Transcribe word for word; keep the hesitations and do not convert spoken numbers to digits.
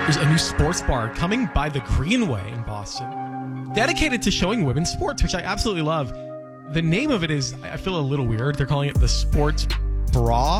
There's a new sports bar coming by the Greenway in Boston, dedicated to showing women's sports, which I absolutely love. The name of it is, I feel a little weird. They're calling it the Sports Bra.